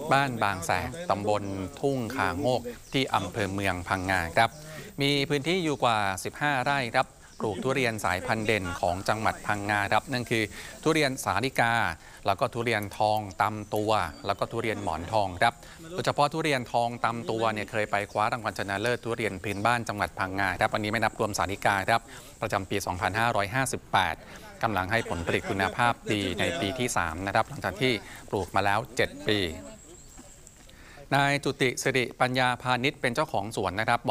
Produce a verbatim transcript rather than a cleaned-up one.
บ้านบางแสกตำบลทุ่งคาโงกที่อำเภอเมืองพังงาครับมีพื้นที่อยู่กว่าสิบห้าไร่ครับปลูกทุเรียนสายพันธุ์เด่นของจังหวัดพังงาครับนั่นคือทุเรียนสาลิกาแล้วก็ทุเรียนทองตำตัวแล้วก็ทุเรียนหมอนทองครับโดยเฉพาะทุเรียนทองตำตัวเนี่ยเคยไปคว้ารางวัลชนะเลิศทุเรียนพื้นบ้านจังหวัดพังงาครับวันนี้ไม่นับรวมสาลิกาครับประจำปี สองพันห้าร้อยห้าสิบแปด กำลังให้ผลผลิตคุณภาพดีในปีที่สามนะครับหลังจากที่ปลูกมาแล้วเจ็ดปีนายจุติสิริปัญญาพาณิชย์เป็นเจ้าของสวนนะครับ